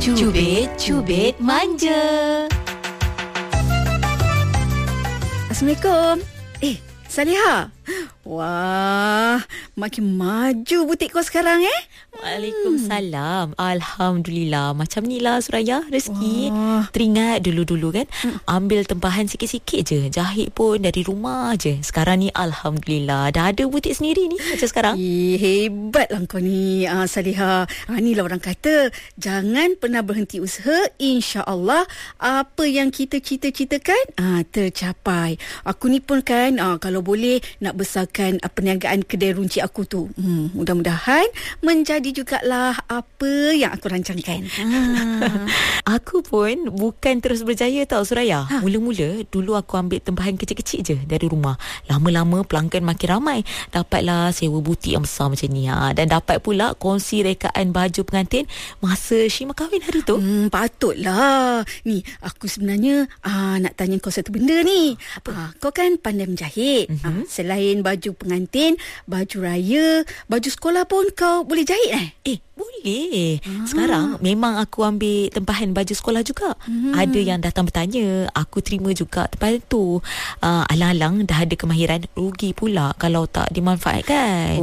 Cubit Manja. Assalamualaikum. Saliha. Wah, makin maju butik kau sekarang Waalaikumsalam. Alhamdulillah. Macam ni lah Suraya, rezeki. Teringat dulu-dulu kan, ambil tempahan sikit-sikit je, jahit pun dari rumah je. Sekarang ni Alhamdulillah dah ada butik sendiri ni macam sekarang. Hebatlah kau ni, Saliha. Ni lah orang kata, jangan pernah berhenti usaha. InsyaAllah apa yang kita cita-citakan tercapai. Aku ni pun kan, kalau boleh nak besarkan perniagaan kedai runci aku tu. Mudah-mudahan menjadi jugalah apa yang aku rancangkan. Aku pun bukan terus berjaya tau Suraya. Mula-mula dulu aku ambil tempahan kecil-kecil je dari rumah. Lama-lama pelanggan makin ramai. Dapatlah sewa butik yang besar macam ni. Dan dapat pula kongsi rekaan baju pengantin masa Syima kahwin hari tu. Patutlah. Ni aku sebenarnya nak tanya kau satu benda ni. Kau kan pandai menjahit. Selain baju pengantin, baju raya, baju sekolah pun kau boleh jahit Boleh. Sekarang memang aku ambil tempahan baju sekolah juga. Ada yang datang bertanya, aku terima juga tempahan tu. Alang-alang dah ada kemahiran, rugi pula kalau tak dimanfaatkan.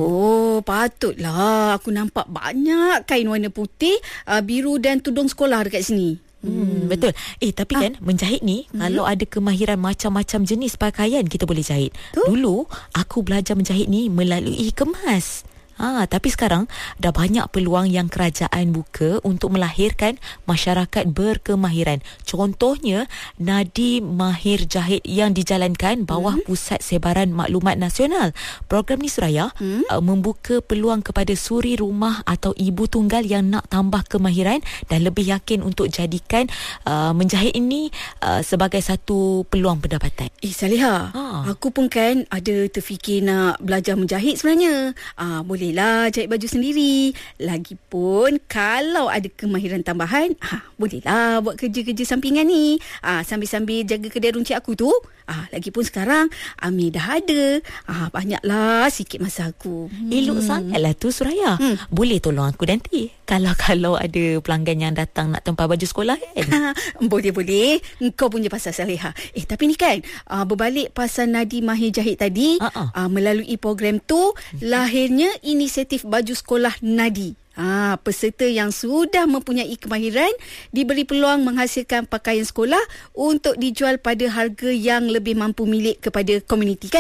Patutlah. Aku nampak banyak kain warna putih, biru dan tudung sekolah dekat sini. Betul. Tapi kan menjahit ni, kalau ada kemahiran macam-macam jenis pakaian kita boleh jahit. Dulu aku belajar menjahit ni melalui kemas. Tapi sekarang dah banyak peluang yang kerajaan buka untuk melahirkan masyarakat berkemahiran. Contohnya Nadi Mahir Jahit yang dijalankan bawah Pusat Sebaran Maklumat Nasional. Program ni Suraya membuka peluang kepada suri rumah atau ibu tunggal yang nak tambah kemahiran dan lebih yakin untuk jadikan menjahit ini sebagai satu peluang pendapatan. Saliha, aku pun kan ada terfikir nak belajar menjahit sebenarnya. Bolehlah jahit baju sendiri. Lagipun kalau ada kemahiran tambahan, bolehlah buat kerja-kerja sampingan ni. Sambil-sambil jaga kedai runci aku tu. Lagipun sekarang Amir dah ada. Banyaklah sikit masa aku. Elok sangatlah tu Suraya. Boleh tolong aku nanti kalau ada pelanggan yang datang nak tempah baju sekolah kan? Boleh. Kau punya pasal Saliha. Tapi ni kan, berbalik pasal Nadi Mahir Jahit tadi, melalui program tu lahirnya inisiatif baju sekolah Nadi. Peserta yang sudah mempunyai kemahiran diberi peluang menghasilkan pakaian sekolah untuk dijual pada harga yang lebih mampu milik kepada komuniti kan?